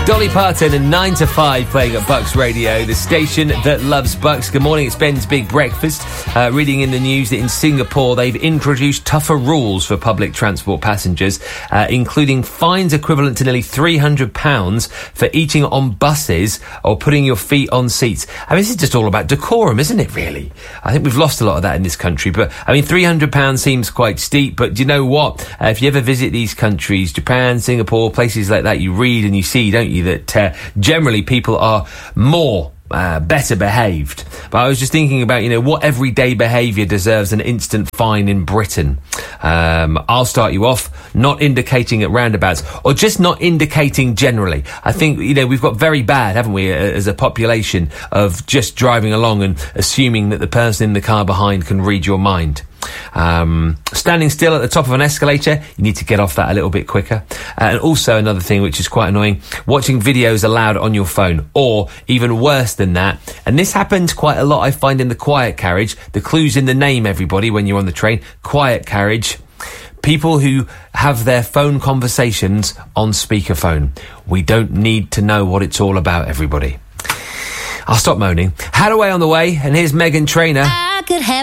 Dolly Parton and 9 to 5 playing at Bucks Radio, the station that loves Bucks. Good morning, it's Ben's Big Breakfast. Reading in the news that in Singapore they've introduced tougher rules for public transport passengers, including fines equivalent to nearly £300 for eating on buses or putting your feet on seats. I mean, this is just all about decorum, isn't it, really? I think we've lost a lot of that in this country, but I mean, £300 seems quite steep, but do you know what? If you ever visit these countries, Japan, Singapore, places like that, you read and you see, don't you, that generally people are more better behaved. But I was just thinking about, what everyday behaviour deserves an instant fine in Britain. I'll start you off, not indicating at roundabouts, or just not indicating generally. I think, we've got very bad, haven't we, as a population, of just driving along and assuming that the person in the car behind can read your mind. Standing still at the top of an escalator, you need to get off that a little bit quicker. And also another thing which is quite annoying, watching videos aloud on your phone, or even worse than that, and this happens quite a lot I find in the quiet carriage. The clue's in the name, everybody, when you're on the train. Quiet carriage. People who have their phone conversations on speakerphone. We don't need to know what it's all about, everybody. I'll stop moaning. Hadaway on the way, and here's Meghan Trainor. I could have